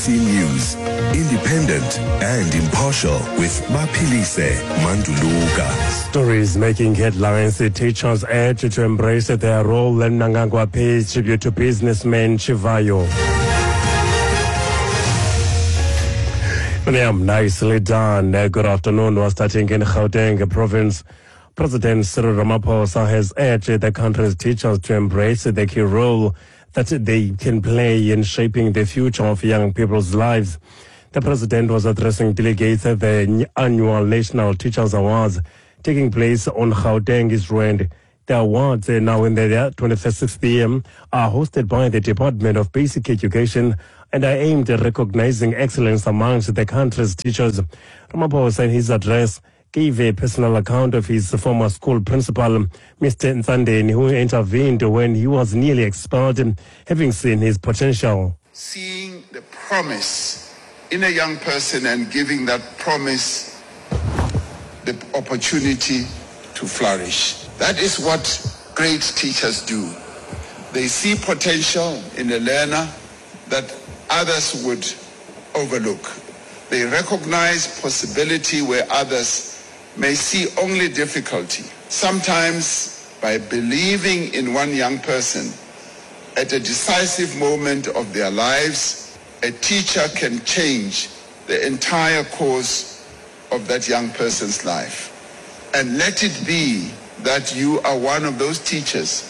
SABC News, independent and impartial with Mapilise Manduluka. Stories making headlines. The teachers urge to embrace their role. And Mnangagwa pays tribute to businessman Chivayo. Nicely done. Good afternoon. We're starting in Gauteng province. President Cyril Ramaphosa has urged the country's teachers to embrace the key role that they can play in shaping the future of young people's lives. The president was addressing delegates at the annual National Teachers Awards taking place on Gauteng East Rand. The awards, now in their 26th PM, are hosted by the Department of Basic Education and are aimed at recognizing excellence amongst the country's teachers. Ramaphosa, in his address, gave a personal account of his former school principal, Mr. Nsandeni, who intervened when he was nearly expelled, having seen his potential. Seeing the promise in a young person and giving that promise the opportunity to flourish. That is what great teachers do. They see potential in a learner that others would overlook. They recognize possibility where others may see only difficulty. Sometimes, by believing in one young person at a decisive moment of their lives, a teacher can change the entire course of that young person's life. And let it be that you are one of those teachers.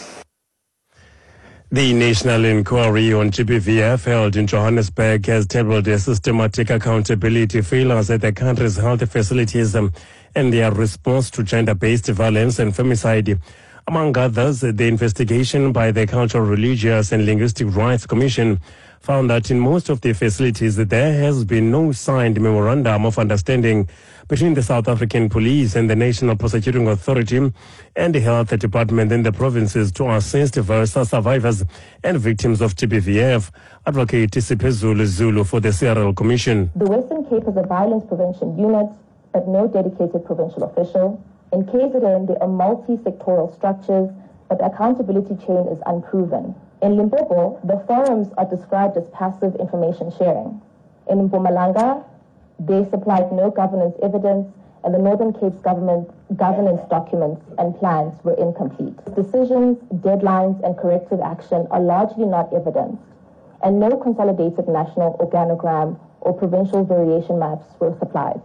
The National Inquiry on GBVF held in Johannesburg has tabled a systematic accountability failures at the country's health facilities and their response to gender-based violence and femicide. Among others, the investigation by the Cultural, Religious and Linguistic Rights Commission found that in most of the facilities there has been no signed memorandum of understanding between the South African Police and the National Prosecuting Authority and the Health Department in the provinces to assist survivors and victims of GBVF. Advocate Tisipezulu Zulu for the CRL Commission. The Western Cape has a violence prevention unit, but no dedicated provincial official. In KZN, there are multi-sectoral structures, but the accountability chain is unproven. In Limpopo, the forums are described as passive information sharing. In Mpumalanga, they supplied no governance evidence, and the Northern Cape's governance documents and plans were incomplete. Decisions, deadlines, and corrective action are largely not evidenced, and no consolidated national organogram or provincial variation maps were supplied.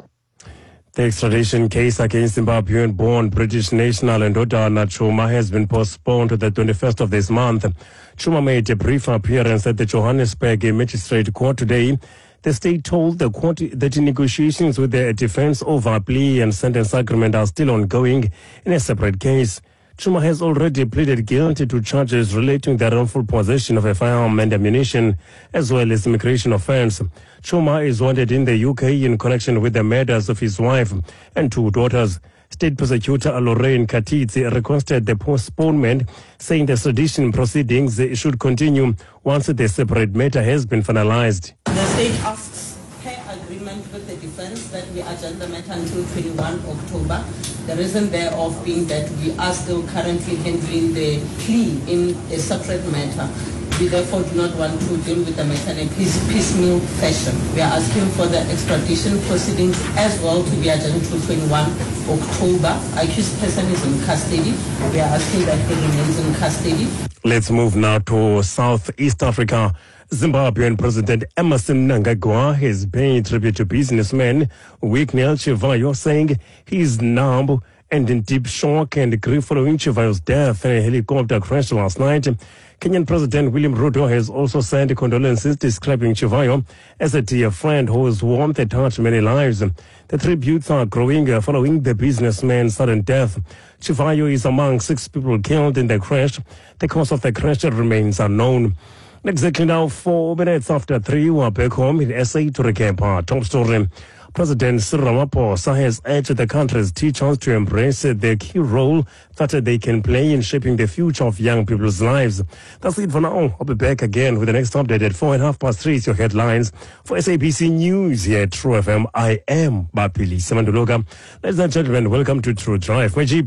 The extradition case against Zimbabwean-born British national Ndodana Chuma has been postponed to the 21st of this month. Chuma made a brief appearance at the Johannesburg Magistrate Court today. The state told the court that negotiations with the defense over a plea and sentence agreement are still ongoing in a separate case. Chuma has already pleaded guilty to charges relating to the wrongful possession of a firearm and ammunition, as well as immigration offense. Chuma is wanted in the UK in connection with the murders of his wife and two daughters. State Prosecutor Lorraine Katitzi requested the postponement, saying the extradition proceedings should continue once the separate matter has been finalized. The state asks per agreement with the defense that we adjourn the matter until 21 October. The reason thereof being that we are still currently handling the plea in a separate matter. We therefore do not want to deal with the matter in a piecemeal fashion. We are asking for the extradition proceedings as well to be adjourned to 21 October. Accused person is in custody. We are asking that he remains in custody. Let's move now to Southeast Africa. Zimbabwean President Emmerson Mnangagwa has paid tribute to businessman Winnie Chivayo, saying he is numb and in deep shock and grief following Chivayo's death in a helicopter crash last night. Kenyan President William Ruto has also sent condolences, describing Chivayo as a dear friend whose warmth had touched many lives. The tributes are growing following the businessman's sudden death. Chivayo is among 6 people killed in the crash. The cause of the crash remains unknown. Exactly now, 4 minutes after 3, we're back home in SA to recap our top story. President Cyril Ramaphosa has urged the country's teachers to embrace the key role that they can play in shaping the future of young people's lives. That's it for now. I'll be back again with the next update at 4 and 3:30. It's your headlines for SABC News here at True FM. I am Bapilise Manduluka. Ladies and gentlemen, welcome to True Drive. Maji,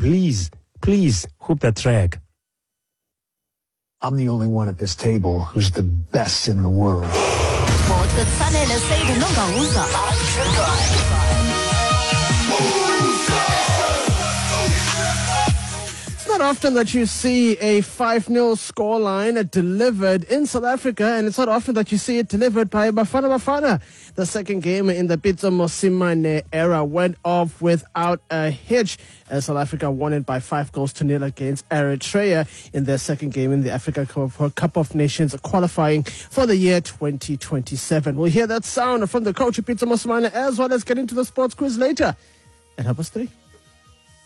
please hook that track. I'm the only one at this table who's the best in the world. Sports Kutsanele Save Nongauza. It's not often that you see a 5-0 scoreline delivered in South Africa, and it's not often that you see it delivered by Bafana Bafana. The second game in the Pitso Mosimane era went off without a hitch, as South Africa won it by 5-0 against Eritrea in their second game in the Africa Cup of Nations qualifying for the year 2027. We'll hear that sound from the coach of Pitso Mosimane, as well as get into the sports quiz later at 3:30.